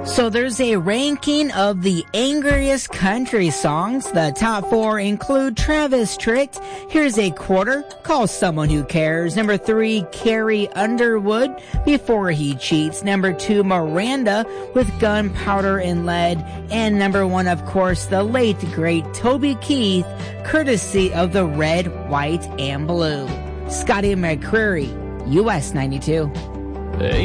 So there's a ranking of the angriest country songs. The top 4 include Travis Tritt, Here's a Quarter, Call Someone Who Cares. Number 3, Carrie Underwood, Before He Cheats. Number 2, Miranda with Gunpowder and Lead. And number 1, of course, the late great Toby Keith, courtesy of the Red, White, and Blue. Scotty McCreery, US 92. Hey.